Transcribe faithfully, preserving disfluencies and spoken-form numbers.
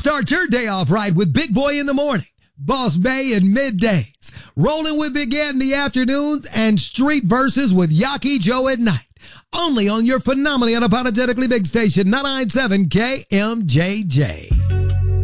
Start your day off right with Big Boy in the morning, Boss Bay in middays, Rolling with Big Ant in the afternoons, and Street Verses with Yaki Joe at night. Only on your phenomenally unapologetically big station, ninety-nine point seven K M J J.